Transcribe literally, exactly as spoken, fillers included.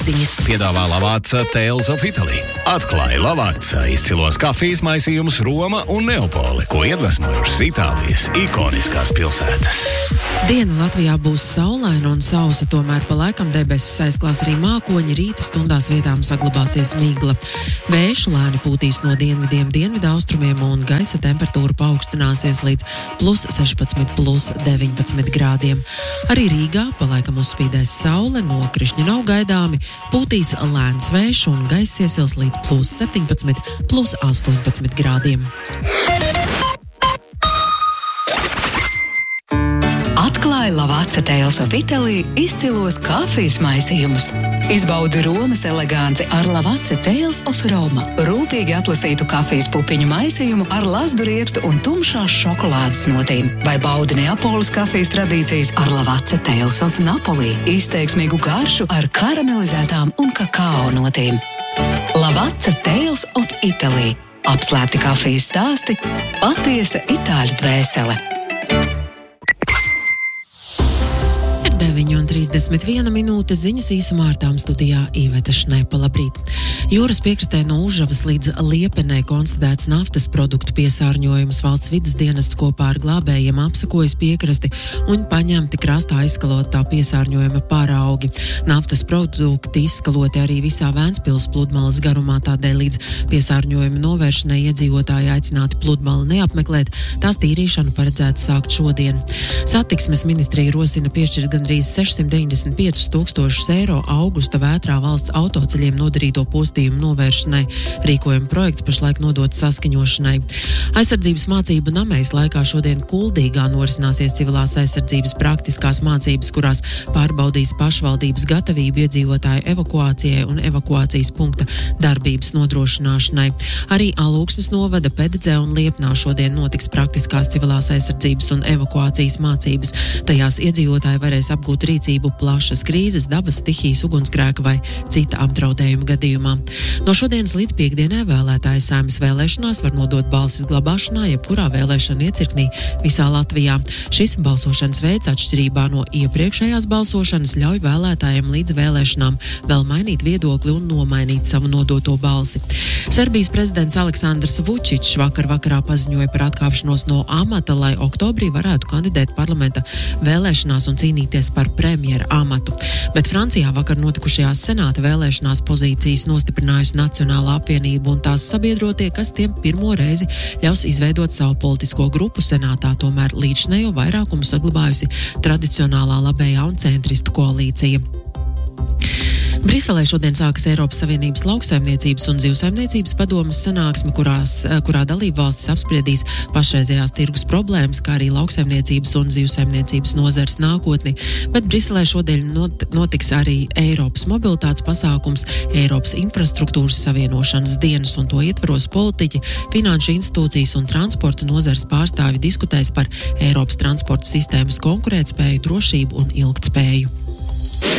Ziņas. Piedāvā Lavazza Tales of Italy. Atklāja Lavazza izcilos kafijas maisījumus Roma un Neapoli, ko iedvesmojušas Itālijas ikoniskās pilsētas. Diena Latvijā būs saulaina un sausa, tomēr pa laikam debesis aizklās arī mākoņi, rīta stundās vietām saglabāsies migla. Vējš lēni pūtīs no dienvidiem dienvidaustrumiem un gaisa temperatūra paaugstināsies līdz plus sešpadsmit, plus deviņpadsmit grādiem. Arī Rīgā pa laikam uzspīdēs saule, nokrišņi nav gaidāmi, pūtīs lēns vējš un gaiss iesils līdz plus septiņpadsmit, plus astoņpadsmit grādiem. Atklāja Lavazza Tales of Italy izcilos kafijas maisījumus. Izbaudi Romas eleganci ar Lavazza Tales of Roma. Rūpīgi atlasītu kafijas pupiņu maisījumu ar lazdu riekstu un tumšās šokolādes notīm. Vai baudi Neapolis kafijas tradīcijas ar Lavazza Tales of Napoli. Izteiksmīgu garšu ar karamelizētām un kakao notīm. Lavazza Tales of Italy. Apslēpti kafijas stāsti, patiesa itāļu dvēsele. deviņi un trīsdesmit viena minūte ziņas īsumā ar tām studijā Iveta Šnepa. Labrīt. Jūras piekrastē no Užavas līdz Liepenē konstatēts naftas produktu piesārņojums. Valsts vides dienests kopā ar glābējiem apsakojas piekrasti un paņemti krastā izskalotā piesārņojuma paraugi. Naftas produkti izskaloti arī visā Vēnspils pludmales garumā, tādēļ līdz piesārņojuma novēršanai iedzīvotāji aicināti pludmali neapmeklēt, tās tīrīšanu paredzēts sākt šodien. Satiksmes ministrija rosina piešķirt gandrīz sešsimt deviņdesmit piecus tūkstošus eiro augusta vētrā valsts autoceļiem nodarīto postījumu novēršanai. Rīkojuma projekts pašlaik nodots saskaņošanai. Aizsardzības mācību namejas laikā šodien Kuldīgā norisināsies civilās aizsardzības praktiskās mācības, kurās pārbaudīs pašvaldības gatavību iedzīvotāju evakuācijai un evakuācijas punkta darbības nodrošināšanai. Arī Alūksnes novada Pededzē un Liepnā šodien notiks praktiskās civilās aizsardzības un evakuācijas mācības. Tajās iedzīvotāji varēs apgūt rīcību plašas krīzes, dabas stihijas, ugunsgrēka vai cita apdraudējuma gadījumā. No šodienas līdz piekdienai vēlētāji Saeimas vēlēšanās var nodot balsis glabāšanā, jebkurā vēlēšana iecirknī visā Latvijā. Šis balsošanas veids atšķirībā no iepriekšējās balsošanas ļauj vēlētājiem līdz vēlēšanām vēl mainīt viedokli un nomainīt savu nodoto balsi. Serbijas prezidents Aleksandrs Vučičs vakar vakarā paziņoja par atkāpšanos no amata, lai oktobrī varētu kandidēt parlamenta vēlēšanās un cīnīties par premjera amatu. Bet Francijā vakar notikušajās senāta vēlēšanās pozīcijas nostiprinājusi Nacionālā apvienība un tās sabiedrotie, kas tiem pirmo reizi ļaus izveidot savu politisko grupu senātā, tomēr līdzinējo vairākumu saglabājusi tradicionālā labējā un centristu koalīcija. Briselē šodien sākas Eiropas Savienības lauksaimniecības un zivsaimniecības padomes sanāksme, kurās, kurā dalība valstis apspriedīs pašreizējās tirgus problēmas, kā arī lauksaimniecības un zivsaimniecības nozares nākotni. Bet Briselē šodien not, notiks arī Eiropas mobilitātes pasākums, Eiropas infrastruktūras savienošanas dienas, un to ietvaros politiķi, finanšu institūcijas un transporta nozares pārstāvi diskutēs par Eiropas transporta sistēmas konkurētspēju, drošību un ilgtspēju.